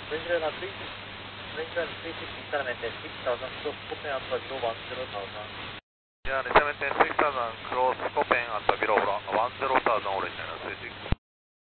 Venezuela 360 maintain 6000 cross Copen approach 210,000. Yeah, maintain 6000 cross Copen